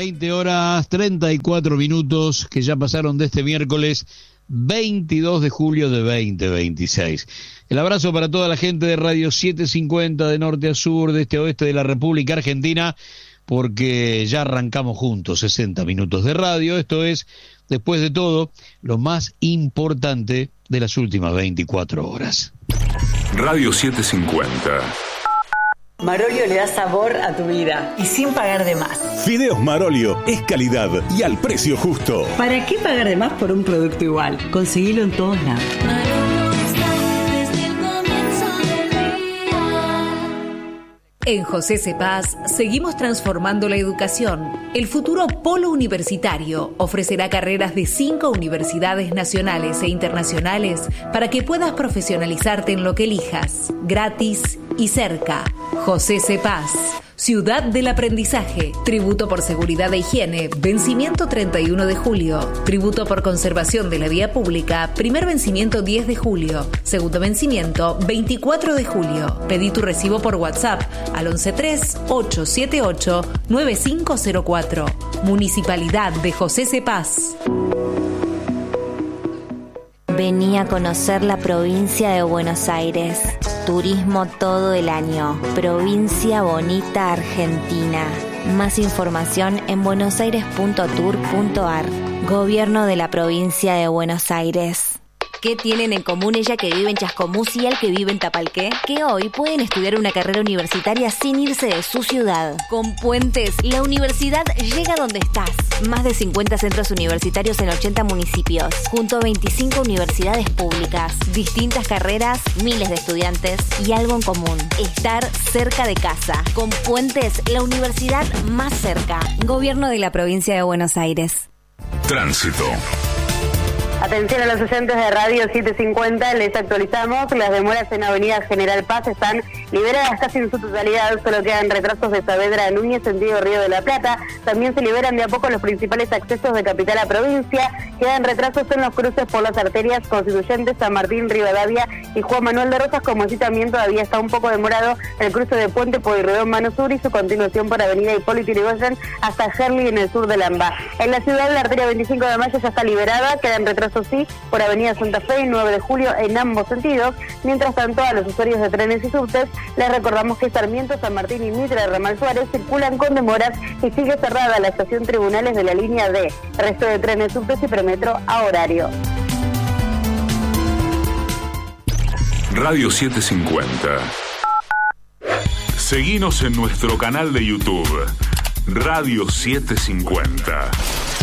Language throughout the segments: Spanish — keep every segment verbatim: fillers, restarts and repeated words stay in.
veinte horas treinta y cuatro minutos que ya pasaron de este miércoles veintidós de julio de veinte veintiséis. El abrazo para toda la gente de Radio setecientos cincuenta de norte a sur, de este a oeste de la República Argentina, porque ya arrancamos juntos sesenta minutos de radio. Esto es, después de todo, lo más importante de las últimas veinticuatro horas. Radio setecientos cincuenta. Marolio le da sabor a tu vida y sin pagar de más. Fideos Marolio es calidad y al precio justo. ¿Para qué pagar de más por un producto igual? Conseguilo en todos lados. Marolio está desde el comienzo del día. En José Cepaz seguimos transformando la educación. El futuro polo universitario ofrecerá carreras de cinco universidades nacionales e internacionales para que puedas profesionalizarte en lo que elijas, gratis y cerca. José Cepaz, Ciudad del Aprendizaje. Tributo por seguridad e higiene, vencimiento treinta y uno de julio. Tributo por conservación de la vía pública, primer vencimiento diez de julio. Segundo vencimiento veinticuatro de julio. Pedí tu recibo por WhatsApp al once tres ocho siete ocho nueve cinco cero cuatro. Municipalidad de José Cepaz. Vení a conocer la provincia de Buenos Aires. Turismo todo el año. Provincia Bonita, Argentina. Más información en buenosaires punto tour punto ar. Gobierno de la provincia de Buenos Aires. ¿Qué tienen en común ella que vive en Chascomús y él que vive en Tapalqué? Que hoy pueden estudiar una carrera universitaria sin irse de su ciudad. Con Puentes, la universidad llega donde estás. Más de cincuenta centros universitarios en ochenta municipios, junto a veinticinco universidades públicas, distintas carreras, miles de estudiantes y algo en común: estar cerca de casa. Con Puentes, la universidad más cerca. Gobierno de la provincia de Buenos Aires. Tránsito. Atención a los oyentes de Radio setecientos cincuenta, les actualizamos. Las demoras en Avenida General Paz están liberadas casi en su totalidad, solo quedan retrasos de Saavedra a Núñez, sentido Río de la Plata. También se liberan de a poco los principales accesos de capital a provincia. Quedan retrasos en los cruces por las arterias Constituyentes, San Martín, Rivadavia y Juan Manuel de Rosas, como así también todavía está un poco demorado el cruce de Puente Pueyrredón Mano Sur y su continuación por Avenida Hipólito Yrigoyen hasta Herli en el sur de Lamba. En la ciudad, la arteria veinticinco de mayo ya está liberada, quedan retrasos sí por Avenida Santa Fe y nueve de julio en ambos sentidos. Mientras tanto, a los usuarios de trenes y subtes les recordamos que Sarmiento, San Martín y Mitre de Ramal Suárez circulan con demoras y sigue cerrada la estación Tribunales de la línea D. Resto de trenes, subtes y premetro a horario. Radio setecientos cincuenta. Seguinos en nuestro canal de YouTube, Radio setecientos cincuenta.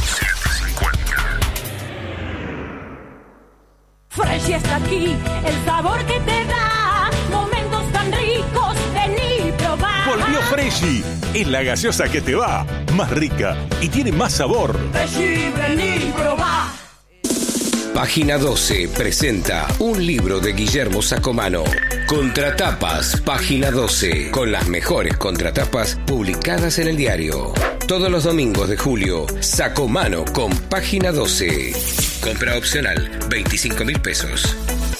Fresh está aquí, el sabor que te da momentos tan ricos, vení probar. Volvió Freshy, es la gaseosa que te va, más rica y tiene más sabor. Freshy, vení probar. Página doce presenta un libro de Guillermo Sacomano. Contratapas, Página doce, con las mejores contratapas publicadas en el diario. Todos los domingos de julio, Sacomano con Página doce. Compra opcional, veinticinco mil pesos.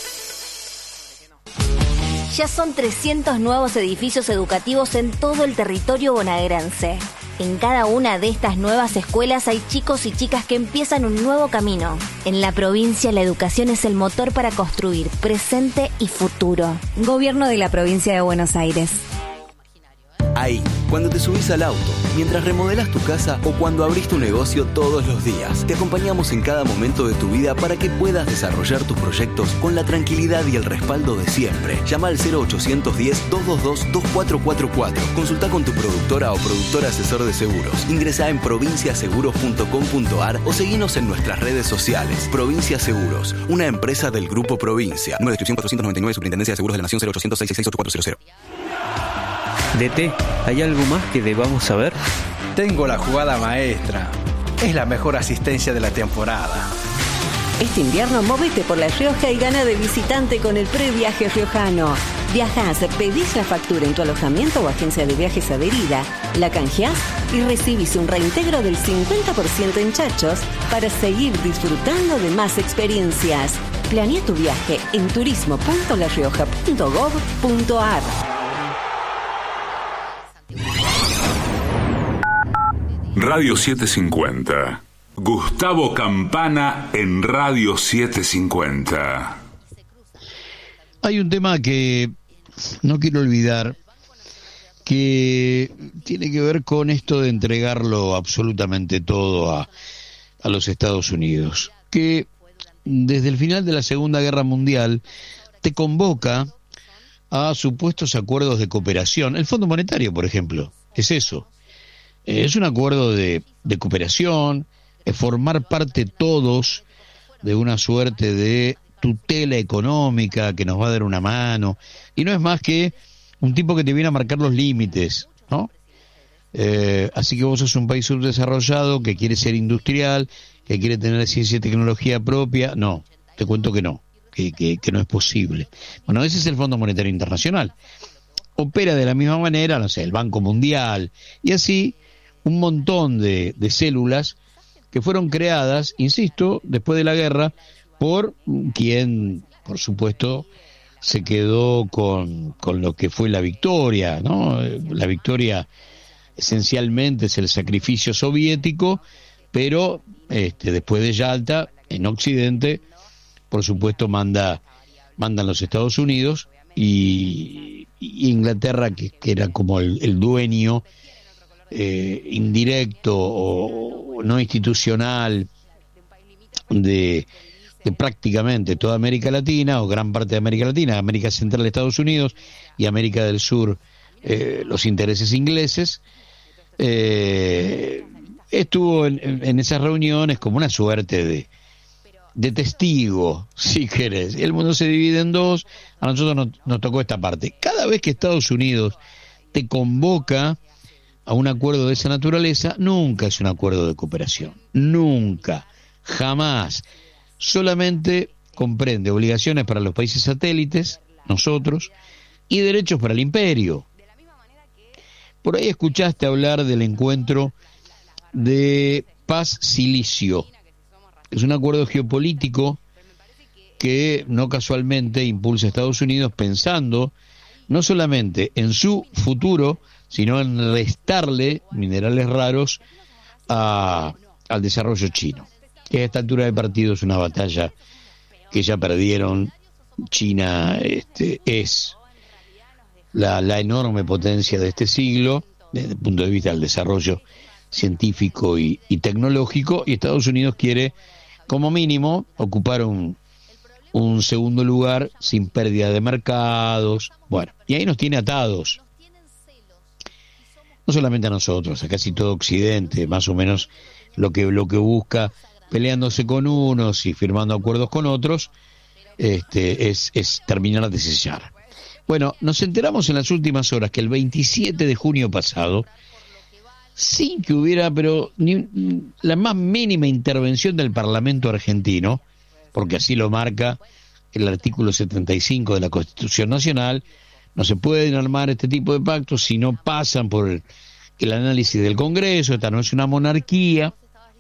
Ya son trescientos nuevos edificios educativos en todo el territorio bonaerense. En cada una de estas nuevas escuelas hay chicos y chicas que empiezan un nuevo camino. En la provincia, la educación es el motor para construir presente y futuro. Gobierno de la provincia de Buenos Aires. Ahí, cuando te subís al auto, mientras remodelas tu casa o cuando abrís tu negocio todos los días, te acompañamos en cada momento de tu vida para que puedas desarrollar tus proyectos con la tranquilidad y el respaldo de siempre. Llama al cero ochocientos diez, doscientos veintidós, veinticuatro cuarenta y cuatro. Consulta con tu productora o productor asesor de seguros. Ingresá en provincia seguros punto com punto ar o seguinos en nuestras redes sociales. Provincia Seguros, una empresa del Grupo Provincia. Número de inscripción cuatrocientos noventa y nueve, Superintendencia de Seguros de la Nación, cero ochocientos seis seis seis ocho cuatro cero cero. D T, ¿hay algo más que debamos saber? Tengo la jugada maestra. Es la mejor asistencia de la temporada. Este invierno móvete por La Rioja y gana de visitante con el previaje riojano. Viajás, pedís la factura en tu alojamiento o agencia de viajes adherida, la canjeás y recibís un reintegro del cincuenta por ciento en chachos para seguir disfrutando de más experiencias. Planea tu viaje en turismo punto la rioja punto gob punto ar. Radio setecientos cincuenta. Gustavo Campana en Radio setecientos cincuenta. Hay un tema que no quiero olvidar, que tiene que ver con esto de entregarlo absolutamente todo a, a los Estados Unidos, que desde el final de la Segunda Guerra Mundial te convoca a supuestos acuerdos de cooperación. El Fondo Monetario, por ejemplo, es eso. Es un acuerdo de, de cooperación, es formar parte todos de una suerte de tutela económica que nos va a dar una mano, y no es más que un tipo que te viene a marcar los límites, ¿no? Eh, así que vos sos un país subdesarrollado que quiere ser industrial, que quiere tener ciencia y tecnología propia. No, te cuento que no, que, que, que no es posible. Bueno, ese es el Fondo Monetario Internacional. Opera de la misma manera, no sé, el Banco Mundial, y así un montón de, de células que fueron creadas, insisto, después de la guerra, por quien, por supuesto, se quedó con, con lo que fue la victoria, ¿no? La victoria esencialmente es el sacrificio soviético, pero este, después de Yalta, en Occidente, por supuesto, manda mandan los Estados Unidos y, y Inglaterra, que, que era como el, el dueño eh, indirecto o no institucional de de prácticamente toda América Latina, o gran parte de América Latina, América Central, Estados Unidos, y América del Sur, eh, los intereses ingleses, eh, estuvo en, en esas reuniones como una suerte de, de testigo, si querés. El mundo se divide en dos, a nosotros nos, nos tocó esta parte. Cada vez que Estados Unidos te convoca a un acuerdo de esa naturaleza, nunca es un acuerdo de cooperación, nunca, jamás. Solamente comprende obligaciones para los países satélites, nosotros, y derechos para el imperio. Por ahí escuchaste hablar del encuentro de Paz Silicio. Es un acuerdo geopolítico que no casualmente impulsa a Estados Unidos pensando no solamente en su futuro, sino en restarle minerales raros a, al desarrollo chino. Que a esta altura del partido es una batalla que ya perdieron. China este, es la, la enorme potencia de este siglo, desde el punto de vista del desarrollo científico y, y tecnológico, y Estados Unidos quiere, como mínimo, ocupar un, un segundo lugar sin pérdida de mercados. Bueno, y ahí nos tiene atados. No solamente a nosotros, a casi todo Occidente, más o menos lo que, lo que busca, peleándose con unos y firmando acuerdos con otros, este, es, es terminar de sellar. Bueno, nos enteramos en las últimas horas que el veintisiete de junio pasado, sin que hubiera pero ni la más mínima intervención del Parlamento argentino, porque así lo marca el artículo setenta y cinco de la Constitución Nacional, no se pueden armar este tipo de pactos si no pasan por el, el análisis del Congreso. Esta no es una monarquía.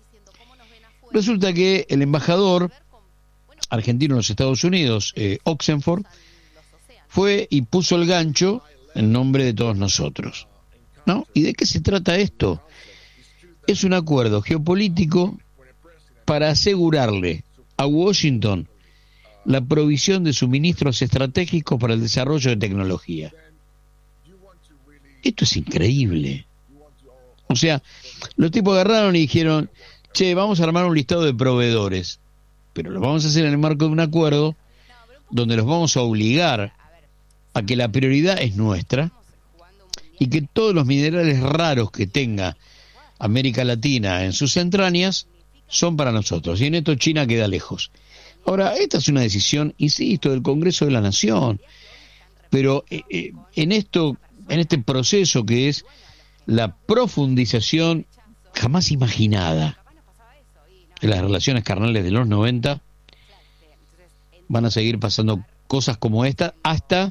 Resulta que el embajador argentino en los Estados Unidos, eh, Oxenford, fue y puso el gancho en nombre de todos nosotros, ¿no? ¿Y de qué se trata esto? Es un acuerdo geopolítico para asegurarle a Washington la provisión de suministros estratégicos para el desarrollo de tecnología. Esto es increíble. O sea, los tipos agarraron y dijeron: che, vamos a armar un listado de proveedores, pero lo vamos a hacer en el marco de un acuerdo donde los vamos a obligar a que la prioridad es nuestra y que todos los minerales raros que tenga América Latina en sus entrañas son para nosotros, y en esto China queda lejos. Ahora, esta es una decisión, insisto, del Congreso de la Nación, pero eh, en esto, en este proceso que es la profundización jamás imaginada de las relaciones carnales de los noventa, van a seguir pasando cosas como esta, hasta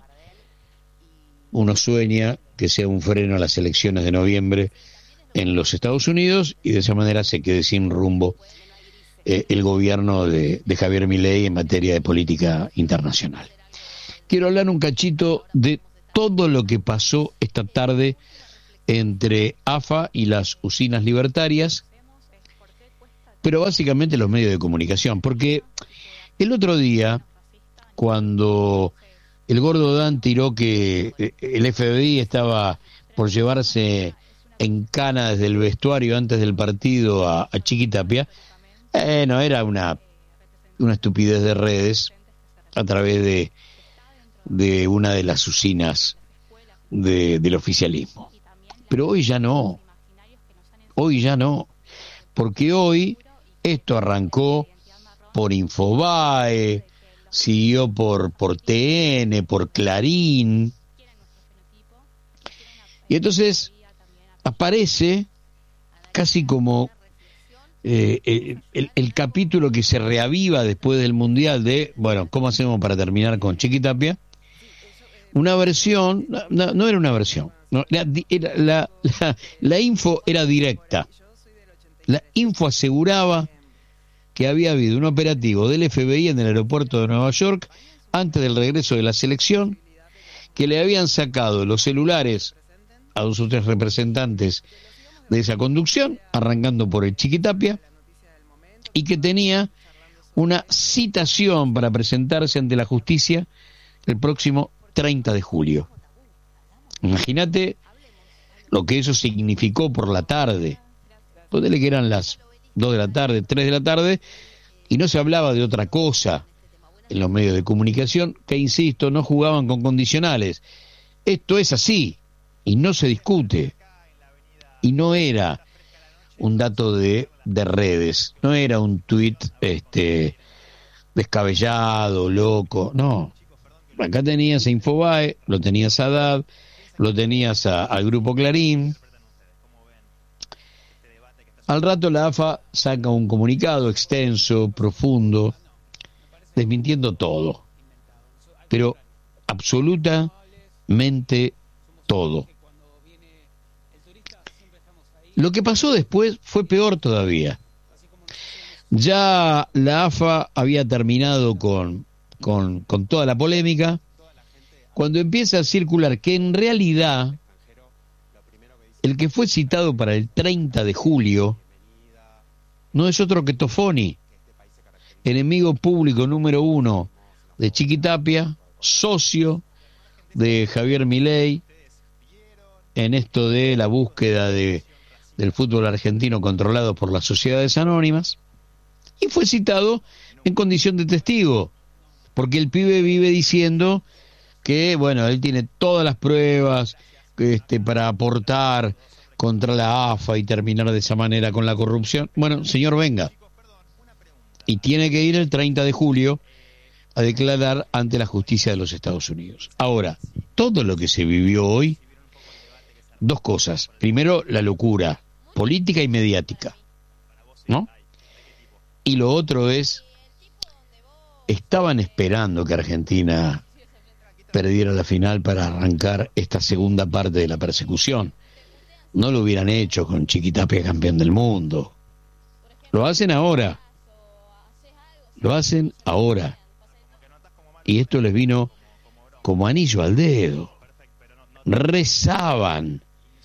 uno sueña que sea un freno a las elecciones de noviembre en los Estados Unidos y de esa manera se quede sin rumbo eh, el gobierno de, de Javier Milei en materia de política internacional. Quiero hablar un cachito de todo lo que pasó esta tarde entre A F A y las usinas libertarias, pero básicamente los medios de comunicación, porque el otro día, cuando el Gordo Dan tiró que el F B I estaba por llevarse en cana desde el vestuario antes del partido a, a Chiquitapia, eh, no era una, una estupidez de redes a través de, de una de las usinas de, del oficialismo. Pero hoy ya no, hoy ya no, porque hoy esto arrancó por Infobae, siguió por, por T N, por Clarín, y entonces aparece casi como eh, el, el, el capítulo que se reaviva después del Mundial de, bueno, ¿cómo hacemos para terminar con Chiquitapia? Una versión, no, no era una versión, no, la, era, la, la, la info era directa. La info aseguraba que había habido un operativo del F B I en el aeropuerto de Nueva York antes del regreso de la selección, que le habían sacado los celulares a dos o tres representantes de esa conducción, arrancando por el Chiquitapia, y que tenía una citación para presentarse ante la justicia el próximo treinta de julio. Imagínate lo que eso significó por la tarde. Ponele que eran las dos de la tarde, tres de la tarde, y no se hablaba de otra cosa en los medios de comunicación, que, insisto, no jugaban con condicionales. Esto es así, y no se discute. Y no era un dato de, de redes, no era un tuit este, descabellado, loco, no. Acá tenías a Infobae, lo tenías a Haddad, lo tenías a, al Grupo Clarín. Al rato la A F A saca un comunicado extenso, profundo, desmintiendo todo, pero absolutamente todo. Lo que pasó después fue peor todavía. Ya la A F A había terminado con, con, con toda la polémica, cuando empieza a circular que en realidad el que fue citado para el treinta de julio no es otro que Tofoni, enemigo público número uno de Chiquitapia, socio de Javier Milei en esto de la búsqueda de, del fútbol argentino controlado por las sociedades anónimas, y fue citado en condición de testigo, porque el pibe vive diciendo que, bueno, él tiene todas las pruebas este, para aportar contra la A F A y terminar de esa manera con la corrupción. Bueno, señor, venga. Y tiene que ir el treinta de julio a declarar ante la justicia de los Estados Unidos. Ahora, todo lo que se vivió hoy, dos cosas. Primero, la locura política y mediática, ¿no? Y lo otro es, estaban esperando que Argentina perdiera la final para arrancar esta segunda parte de la persecución. No lo hubieran hecho con Chiquitapia campeón del mundo. Lo hacen ahora. Lo hacen ahora. Y esto les vino como anillo al dedo. Rezaban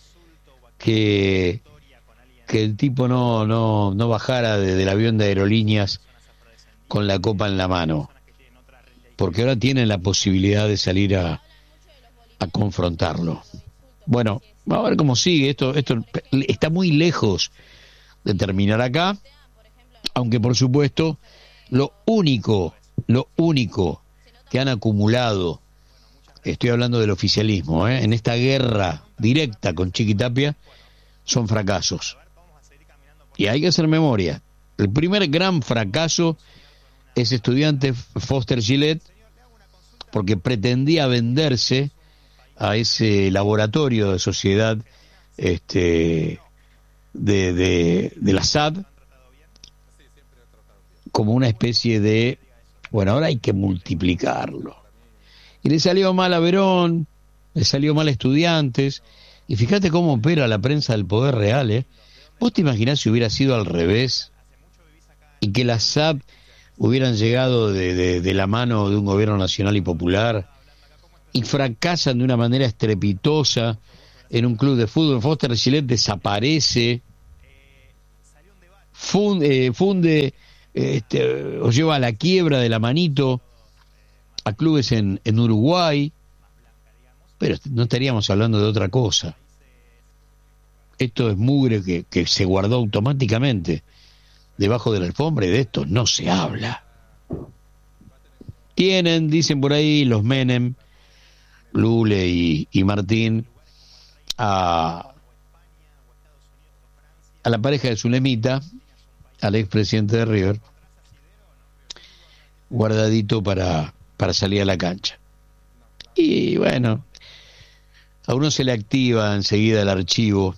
que, que el tipo no, no, no bajara de, del avión de aerolíneas con la copa en la mano, porque ahora tienen la posibilidad de salir a, a confrontarlo. Bueno, vamos a ver cómo sigue. Esto, esto está muy lejos de terminar acá, aunque por supuesto lo único, lo único que han acumulado, estoy hablando del oficialismo, ¿eh? en esta guerra directa con Chiquitapia, son fracasos. Y hay que hacer memoria. El primer gran fracaso es estudiante Foster Gillette, porque pretendía venderse a ese laboratorio de sociedad este, de, de, de la S A D como una especie de, bueno, ahora hay que multiplicarlo. Y le salió mal a Verón, le salió mal a Estudiantes, y fíjate cómo opera la prensa del poder real, ¿eh? ¿Vos te imaginás si hubiera sido al revés? Y que la S A D hubieran llegado de, de, de la mano de un gobierno nacional y popular, y fracasan de una manera estrepitosa en un club de fútbol. Foster Gillette desaparece, funde, eh, funde este, o lleva a la quiebra de la manito a clubes en, en Uruguay, pero no estaríamos hablando de otra cosa. Esto es mugre que, que se guardó automáticamente debajo de la alfombra y de esto no se habla. Tienen, dicen por ahí los Menem, Lule y, y Martín, a, a la pareja de Zulemita, al expresidente de River, guardadito para, para salir a la cancha. Y bueno, a uno se le activa enseguida el archivo.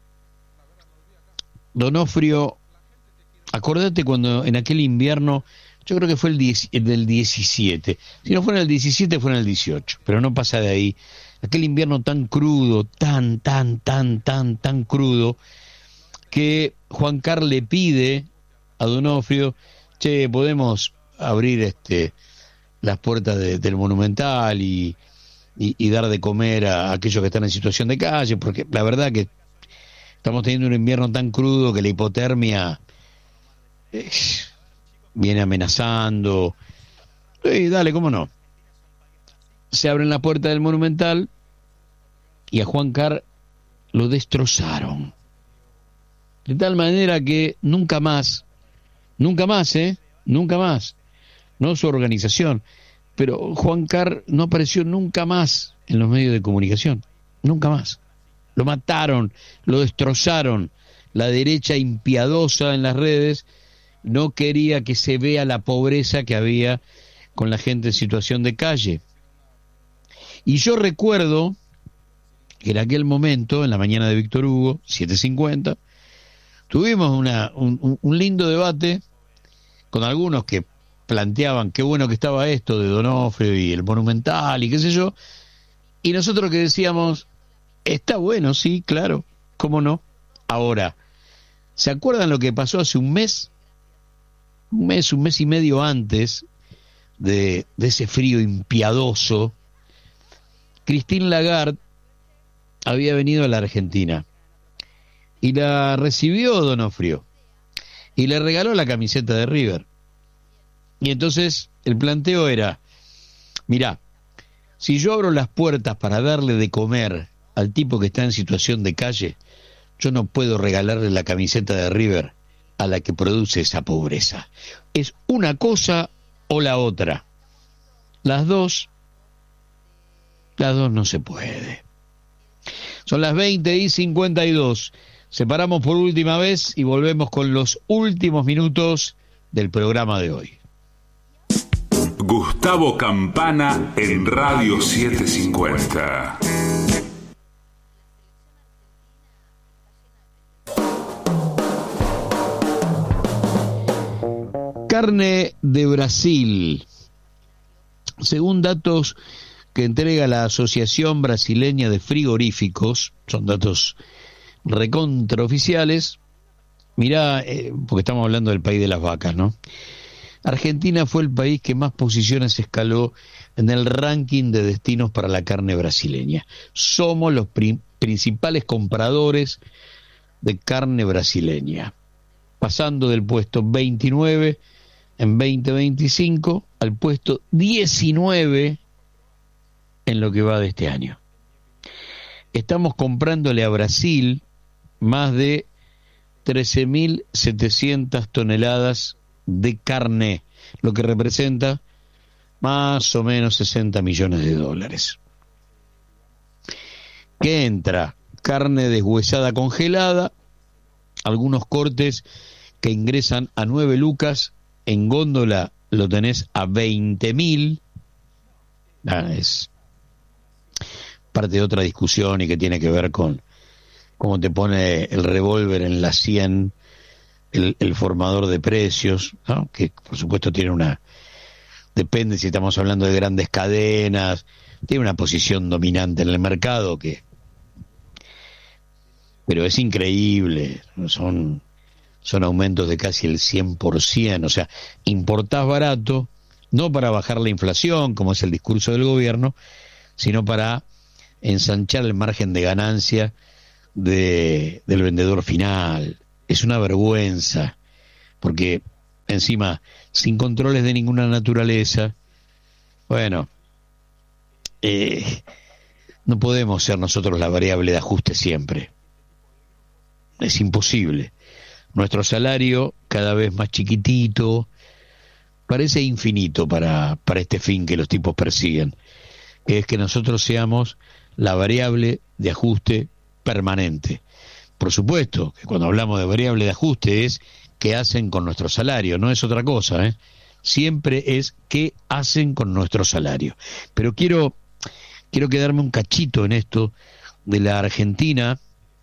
Donofrio, acordate cuando en aquel invierno, yo creo que fue el, diez, el del diecisiete, si no fue en el diecisiete fue en el dieciocho, pero no pasa de ahí. Aquel invierno tan crudo, tan, tan, tan, tan, tan crudo, que Juan Carlos le pide a Donofrio, che, podemos abrir este las puertas de, del Monumental y, y, y dar de comer a, a aquellos que están en situación de calle, porque la verdad que estamos teniendo un invierno tan crudo que la hipotermia eh, viene amenazando. Sí, dale, cómo no. Se abren la puerta del Monumental y a Juan Carlos lo destrozaron. De tal manera que nunca más, nunca más, ¿eh? Nunca más. No su organización, pero Juan Carlos no apareció nunca más en los medios de comunicación. Nunca más. Lo mataron, lo destrozaron. La derecha impiadosa en las redes no quería que se vea la pobreza que había con la gente en situación de calle. Y yo recuerdo que en aquel momento, en la mañana de Víctor Hugo, siete cincuenta, tuvimos una, un, un lindo debate con algunos que planteaban qué bueno que estaba esto de Donofrio y el Monumental y qué sé yo, y nosotros que decíamos, está bueno, sí, claro, cómo no. Ahora, ¿se acuerdan lo que pasó hace un mes? Un mes, un mes y medio antes de, de ese frío impiadoso. Christine Lagarde había venido a la Argentina y la recibió Donofrio y le regaló la camiseta de River. Y entonces el planteo era, mirá, si yo abro las puertas para darle de comer al tipo que está en situación de calle, yo no puedo regalarle la camiseta de River a la que produce esa pobreza. Es una cosa o la otra. Las dos, las dos no se puede. Son las veinte y cincuenta y dos. Separamos por última vez y volvemos con los últimos minutos del programa de hoy. Gustavo Campana en Radio setecientos cincuenta. Carne de Brasil. Según datos que entrega la Asociación Brasileña de Frigoríficos, son datos recontraoficiales, mirá, eh, porque estamos hablando del país de las vacas, ¿no? Argentina fue el país que más posiciones escaló en el ranking de destinos para la carne brasileña. Somos los pri- principales compradores de carne brasileña, pasando del puesto veintinueve en veinte veinticinco al puesto diecinueve en lo que va de este año. Estamos comprándole a Brasil más de trece mil setecientas toneladas de carne, lo que representa más o menos sesenta millones de dólares. ¿Qué entra? Carne deshuesada congelada, algunos cortes que ingresan a nueve lucas, en góndola lo tenés a veinte mil. Ah, es parte de otra discusión y que tiene que ver con cómo te pone el revólver en la sien el, el formador de precios, ¿no? Que por supuesto tiene una, depende si estamos hablando de grandes cadenas, tiene una posición dominante en el mercado que, pero es increíble, son son aumentos de casi el cien por ciento, o sea, importás barato, no para bajar la inflación, como es el discurso del gobierno, sino para ensanchar el margen de ganancia de, del vendedor final. Es una vergüenza, porque encima, sin controles de ninguna naturaleza, bueno, eh, no podemos ser nosotros la variable de ajuste siempre. Es imposible. Nuestro salario, cada vez más chiquitito, parece infinito para, para este fin que los tipos persiguen, que es que nosotros seamos la variable de ajuste permanente. Por supuesto que cuando hablamos de variable de ajuste es qué hacen con nuestro salario, no es otra cosa, ¿eh? Siempre es qué hacen con nuestro salario. Pero quiero, quiero quedarme un cachito en esto de la Argentina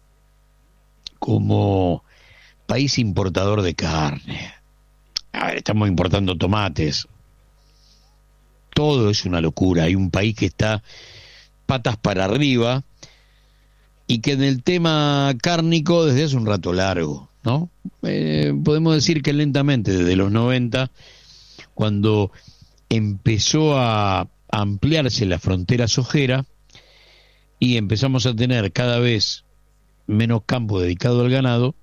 como país importador de carne. A ver, estamos importando tomates. Todo es una locura. Hay un país que está patas para arriba y que en el tema cárnico desde hace un rato largo, ¿no? Eh, podemos decir que lentamente, desde los noventa, cuando empezó a ampliarse la frontera sojera y empezamos a tener cada vez menos campo dedicado al ganado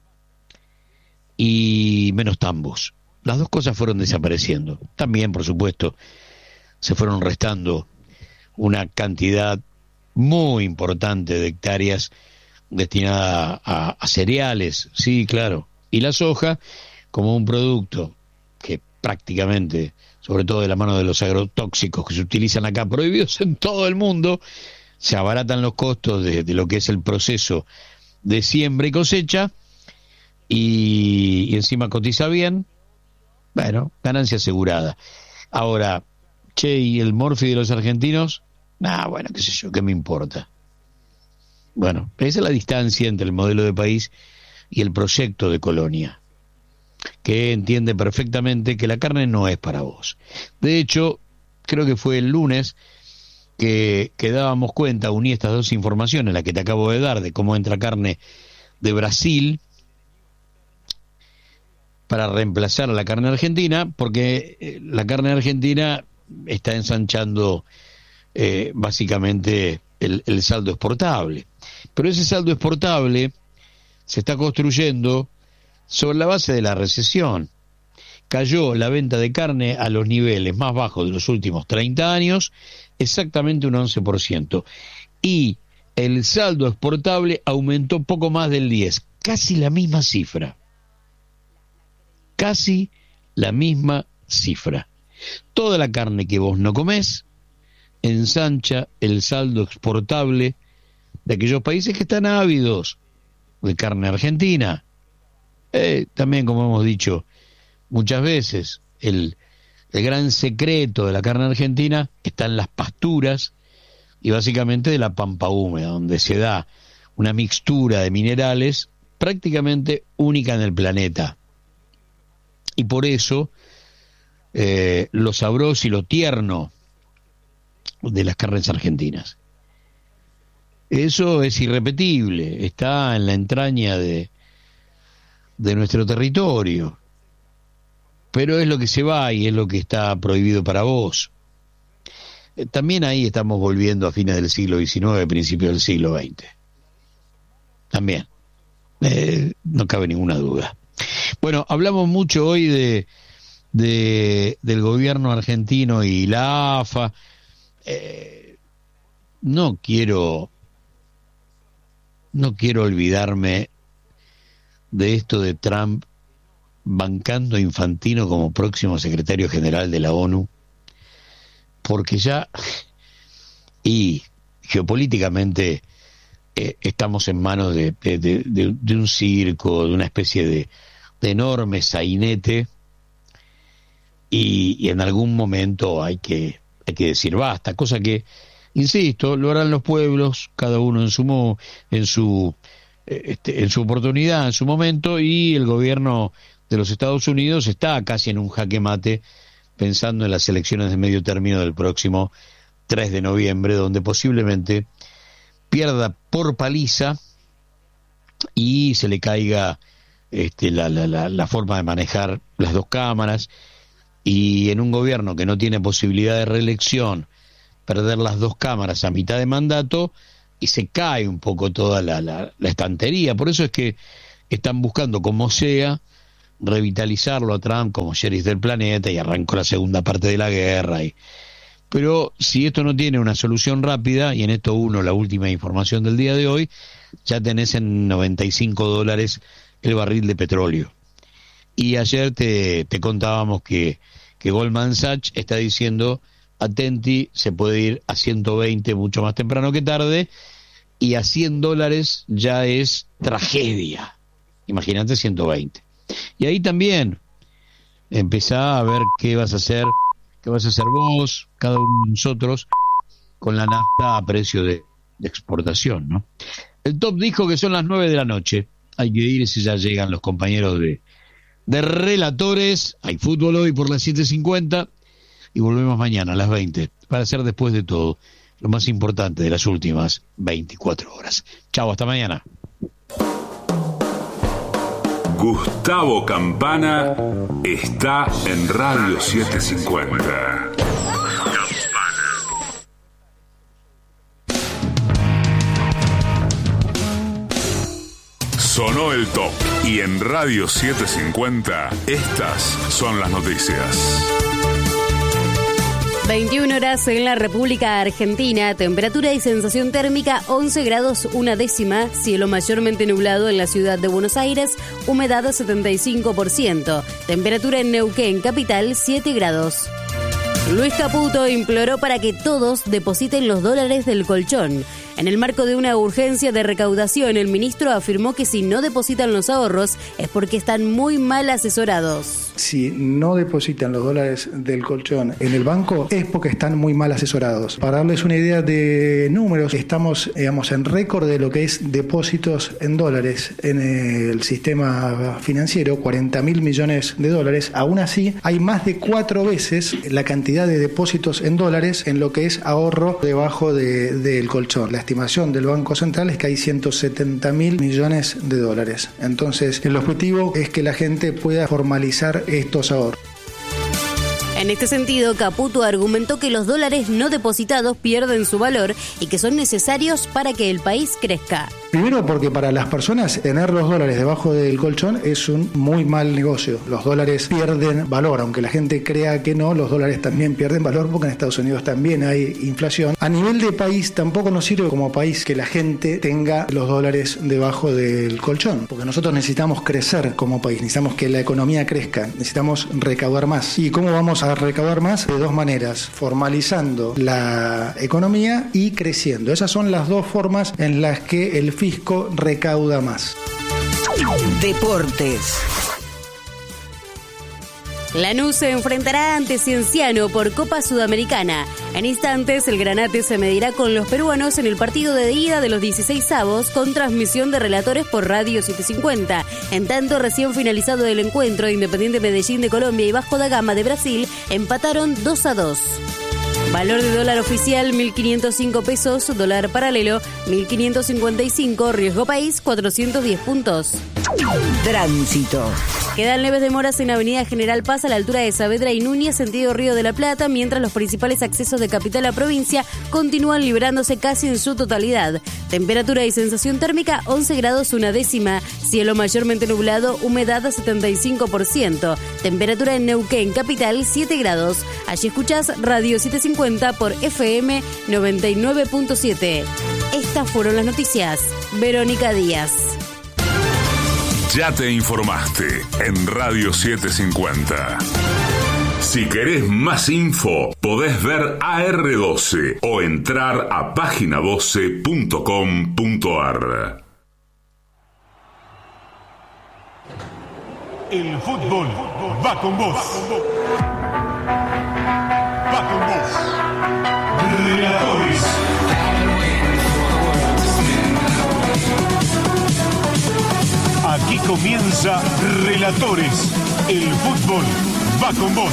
y menos tambos. Las dos cosas fueron desapareciendo. También, por supuesto, se fueron restando una cantidad muy importante de hectáreas destinada a, a cereales, sí, claro. Y la soja, como un producto que prácticamente, sobre todo de la mano de los agrotóxicos que se utilizan acá, prohibidos en todo el mundo, se abaratan los costos de, de lo que es el proceso de siembra y cosecha, y, y encima cotiza bien. Bueno, ganancia asegurada. Ahora, che, ¿y el Morphy de los argentinos? Ah, bueno, qué sé yo, ¿qué me importa? Bueno, esa es la distancia entre el modelo de país y el proyecto de colonia, que entiende perfectamente que la carne no es para vos. De hecho, creo que fue el lunes que, que dábamos cuenta, uní estas dos informaciones, la que te acabo de dar, de cómo entra carne de Brasil para reemplazar a la carne argentina, porque la carne argentina está ensanchando eh, básicamente el, el saldo exportable. Pero ese saldo exportable se está construyendo sobre la base de la recesión. Cayó la venta de carne a los niveles más bajos de los últimos treinta años, exactamente un once por ciento. Y el saldo exportable aumentó poco más del diez por ciento, casi la misma cifra. Casi la misma cifra. Toda la carne que vos no comés ensancha el saldo exportable de aquellos países que están ávidos de carne argentina. Eh, también, como hemos dicho muchas veces, el, el gran secreto de la carne argentina está en las pasturas y básicamente de la pampa húmeda, donde se da una mixtura de minerales prácticamente única en el planeta. Y por eso eh, lo sabroso y lo tierno de las carnes argentinas. Eso es irrepetible, está en la entraña de, de nuestro territorio. Pero es lo que se va y es lo que está prohibido para vos. Eh, también ahí estamos volviendo a fines del siglo diecinueve, principios del siglo veinte. También. Eh, no cabe ninguna duda. Bueno, hablamos mucho hoy de, de del gobierno argentino y la A F A. Eh, no quiero no quiero olvidarme de esto de Trump bancando a Infantino como próximo secretario general de la ONU, porque ya y geopolíticamente eh, estamos en manos de, de, de, de, de un circo, de una especie de de enorme sainete, y, y en algún momento hay que hay que decir basta, cosa que, insisto, lo harán los pueblos, cada uno en su mo, en su este, en su oportunidad, en su momento, y el gobierno de los Estados Unidos está casi en un jaque mate pensando en las elecciones de medio término del próximo tres de noviembre, donde posiblemente pierda por paliza y se le caiga Este, la, la, la, la forma de manejar las dos cámaras, y en un gobierno que no tiene posibilidad de reelección, perder las dos cámaras a mitad de mandato y se cae un poco toda la, la, la estantería. Por eso es que están buscando, como sea, revitalizarlo a Trump como sheriff del planeta, y arrancó la segunda parte de la guerra. Y... Pero si esto no tiene una solución rápida, y en esto uno, la última información del día de hoy, ya tenés en noventa y cinco dólares el barril de petróleo. Y ayer te, te contábamos que, que Goldman Sachs está diciendo, atenti, se puede ir a ciento veinte mucho más temprano que tarde, y a cien dólares ya es tragedia. Imagínate ciento veinte. Y ahí también empezá a ver qué vas a hacer, qué vas a hacer vos, cada uno de nosotros, con la nafta a precio de, de exportación, ¿no? El top dijo que son las nueve de la noche. Hay que ir si ya llegan los compañeros de, de relatores. Hay fútbol hoy por las siete cincuenta y volvemos mañana a las veinte para hacer después de todo lo más importante de las últimas veinticuatro horas. Chau, hasta mañana. Gustavo Campana está en Radio setecientos cincuenta. Sonó el top y en Radio setecientos cincuenta estas son las noticias. veintiuna horas en la República Argentina, temperatura y sensación térmica once grados una décima, cielo mayormente nublado en la ciudad de Buenos Aires, humedad setenta y cinco por ciento, temperatura en Neuquén, capital, siete grados. Luis Caputo imploró para que todos depositen los dólares del colchón. En el marco de una urgencia de recaudación, el ministro afirmó que si no depositan los ahorros es porque están muy mal asesorados. Si no depositan los dólares del colchón en el banco es porque están muy mal asesorados. Para darles una idea de números, estamos, digamos, en récord de lo que es depósitos en dólares en el sistema financiero, cuarenta mil millones de dólares. Aún así, hay más de cuatro veces la cantidad de depósitos en dólares en lo que es ahorro debajo de, del colchón. La estimación del Banco Central es que hay ciento setenta mil millones de dólares. Entonces, el objetivo es que la gente pueda formalizar estos ahorros. En este sentido, Caputo argumentó que los dólares no depositados pierden su valor y que son necesarios para que el país crezca. Primero porque para las personas tener los dólares debajo del colchón es un muy mal negocio. Los dólares pierden valor, aunque la gente crea que no, los dólares también pierden valor porque en Estados Unidos también hay inflación. A nivel de país tampoco nos sirve como país que la gente tenga los dólares debajo del colchón, porque nosotros necesitamos crecer como país, necesitamos que la economía crezca, necesitamos recaudar más. ¿Y cómo vamos a recaudar más? De dos maneras, formalizando la economía y creciendo. Esas son las dos formas en las que el fisco recauda más. Deportes. Lanús se enfrentará ante Cienciano por Copa Sudamericana. En instantes, el Granate se medirá con los peruanos en el partido de ida de los dieciseisavos con transmisión de relatores por Radio setecientos cincuenta. En tanto, recién finalizado el encuentro, Independiente Medellín de Colombia y Vasco da Gama de Brasil empataron dos a dos. Valor de dólar oficial mil quinientos cinco pesos, dólar paralelo mil quinientos cincuenta y cinco, riesgo país cuatrocientos diez puntos. Tránsito. Quedan leves demoras en Avenida General Paz a la altura de Saavedra y Núñez, sentido Río de la Plata, mientras los principales accesos de capital a provincia continúan librándose casi en su totalidad. Temperatura y sensación térmica once grados una décima, cielo mayormente nublado, humedad setenta y cinco por ciento. Temperatura en Neuquén, capital, siete grados. Allí escuchás Radio setecientos cincuenta por F M noventa y nueve punto siete. Estas fueron las noticias. Verónica Díaz. Ya te informaste en Radio setecientos cincuenta. Si querés más info, podés ver A R doce o entrar a página doce punto com punto a r. El fútbol va con vos. Va con vos. Relatores. Aquí comienza Relatores. El fútbol va con vos.